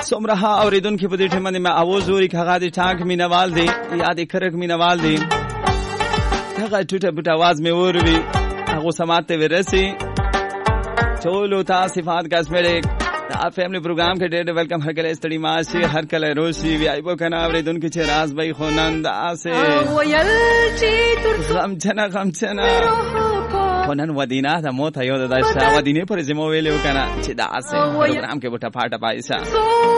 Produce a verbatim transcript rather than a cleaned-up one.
څومره ها اوریدونکو په دې ټیم باندې ما आवाज اوري هغه د ټانک مینوال دی یا د کرک مینوال دی هغه ټوټه بټه आवाज مې وروي هغه سماعت ته ورسي ټول تا صفات کا اسمره دا فیملی پروګرام کې ډېر ویلکم هر کله استړي ماشي هر کله روشي وی ایبو کنه اوریدونکو چې راز بای خونند اسه ویل چې تر غم جنا غم جنا خونن ودینه د موت یو د داسه ودینه پر زمو ویلو کنه چې دا اسه پروګرام کې بټه پاټه پایسا